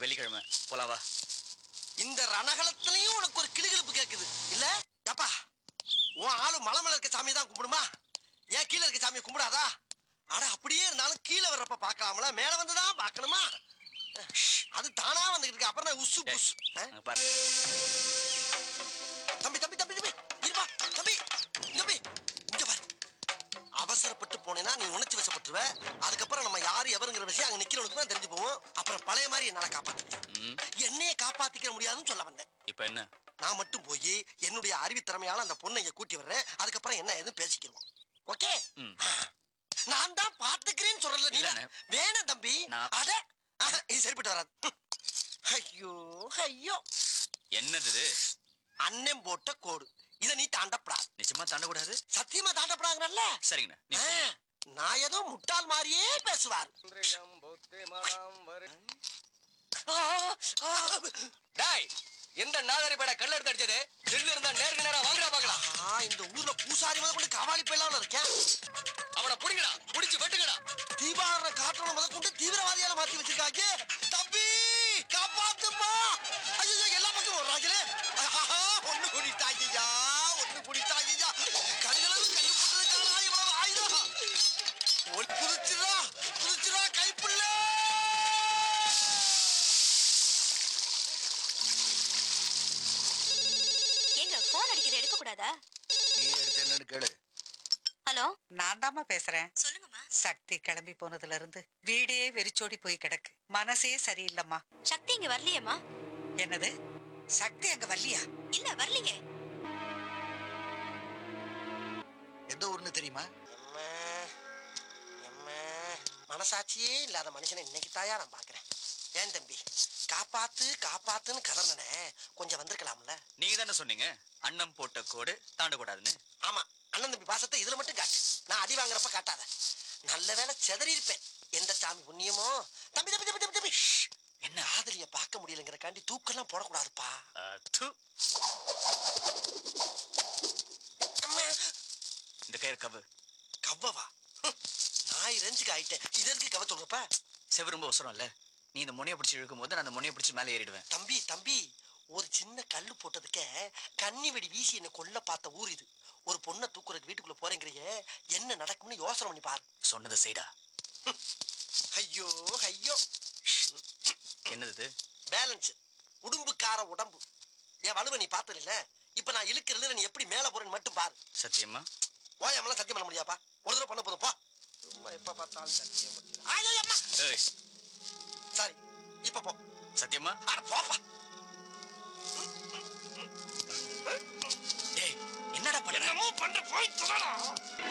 வெள்ளிக்கிழமை போலாம் வா. இந்த ரணகலத்திலையும் உனக்கு ஒரு கிளுகிளுப்பு கேக்குது இல்ல? அப்பா உன் ஆளு மலை மேல இருக்க சாமி தான் கும்பிடுமா? ஏன் கீழே இருக்க சாமியை கும்பிடாதா? அட அப்படியே இருந்தாலும் கீழே வர்றப்ப பாக்கலாம்ல, மேல வந்துதான் பாக்கணுமா? அது தானா வந்துகிட்டு இருக்கு. அப்புறம் உசு புசு. தம்பி தம்பி தம்பி தம்பி இருப்பா தம்பி தம்பி இங்க பாரு. அவசரப்பட்டு போனேன்னா நீ உணர்ச்சி வசப்பட்டுருவ. அதுக்கப்புறம் நம்ம யாரு எவருங்கிற விஷயம் அங்க நிக்கிறவனுக்கு தான் தெரிஞ்சு போவோம். அப்புறம் பழைய மாதிரி என்னால காப்பாத்து. என்னையே காப்பாத்திக்க முடியாதுன்னு சொல்ல வந்தேன். இப்ப என்ன? நான் மட்டும் போய் என்னுடைய அறிவுத்திறமையால அந்த பொண்ணை இங்க கூட்டி வர்றேன். அதுக்கப்புறம் என்ன எதுவும் பேசிக்கிடுவோம். ஓகே? நான் தான் பாத்துக்கிறேன்னு சொல்றல நீ. வேணாம் தம்பி. அட இது சரிப்பட்டு வராது. ஐயோ ஐயோ. என்னது? அண்ணன் போட்ட கோடு. இத நீ தாண்டப்படாது. நிச்சயமா தாண்டக்கூடாது. சத்தியமா தாண்டப்படாங்கல்ல? சரிங்கண்ணா. நான் ஏதோ முட்டாள் மாதிரியே பேசுவார். டேய், எந்த நாதாரி பேட கல்ல எடுத்து அடிச்சது? நெல்லு இருந்தா நேருக்கு நேரா வாங்குறா பாக்கலாம். இந்த ஊர்ல பூசாரி முதல் கொண்டு கவாலி போயிடலாம்னு இருக்கேன். அவனை புடிங்கடா, புடிச்சு வெட்டுங்கடா. தீபாவளி காற்றோட முதல் கொண்டு தீவிரவாதியால மாத்தி வச்சிருக்காங்க. தம்பி காப்பாத்துமா. ஐயோ எல்லா பக்கம் வர்றாங்களே. ஒண்ணு குடித்தாங்கய்யா, ஒண்ணு குடித்தாங்கய்யா. கடுகளவு கல்லு போட்டதுக்கான இவ்வளவு ஆயுதம். குதிச்சுடா குதிச்சுடா கைப்புள்ள. ஏங்க போன் அடிக்கிற எடுக்க கூடாதா? நீ எடுத்து என்னன்னு கேளு. ஹலோ, நான் தாமா பேசுறேன். சொல்லுங்கம்மா. சக்தி கிளம்பி போனதுல இருந்து வீடே வெறிச்சோடி போய் கிடக்கு. மனசே சரியில்லம்மா. சக்தி இங்க வரலையேம்மா. என்னது? சக்தி அங்க வரலையா? இல்ல வரலையே. எந்த ஊர்னு தெரியுமா? மனசாட்சியே இல்லாத மனுஷனை இன்னைக்கு தாயா நான் பாக்குறேன். ஏன் தம்பி காப்பாத்து காப்பாத்துன்னு கதறனே, கொஞ்சம் வந்திருக்கலாம்ல? நீங்க தானே சொன்னீங்க அண்ணன் போட்ட கோடு தாண்டக்கூடாதுன்னு. ஆமா, அண்ணன் தம்பி பாசத்தை இதுல மட்டும் காட்டு. நான் அடி வாங்குறப்ப காட்டாத. நல்ல வேலை செதறி இருப்பேன். எந்த சாமி புண்ணியமோ. தம்பி தம்பி தம்பி தம்பி தம்பி என்ன? ஆதலிய பார்க்க முடியலங்கிறக்காண்டி தூக்கெல்லாம் போடக்கூடாதுப்பா. இந்த கயிறு கவு. கவ்வவா? நாய் ரேஞ்சுக்கு ஆயிட்டேன். இது எதுக்கு கவ சொல்றப்ப? செவ ரொம்ப அவசரம் இல்ல. நீ இந்த முனையை பிடிச்சி இழுக்கும் போது நான் அந்த முனையை பிடிச்சி மேலே ஏறிடுவேன். தம்பி தம்பி ஒரு சின்ன கல்லு போட்டதுக்கே கண்ணி வெடி வீசி என்ன கொல்ல பார்த்த ஊர் இது. ஒரு பொண்ணை தூக்குறதுக்கு வீட்டுக்குள்ள போறேங்கிறியே, என்ன நடக்கும்னு யோசனை பண்ணி பாரு. சொன்னதை செய்டா. ஐயோ ஐயோ. என்னது? பேலன்ஸ். உடும்புக்கார உடம்பு. என் வலுவை நீ பார்த்தது இல்ல. இப்ப நான் இழுக்கிறதுல நீ எப்படி மேல போறேன்னு மட்டும் பாரு. சத்தியமா? ஓயாமலாம் சத்தியம் பண்ண முடியாப்பா. ஒரு தடவை பண்ண போதும் போ. சும்மா எப்ப பார்த்தாலும் சத்தியம் பண்ணி. சரி இப்ப போ. சத்தியமா? அட போப்பா. டேய் என்னடா பண்ற? என்னமோ பண்ற போய் தொடரா.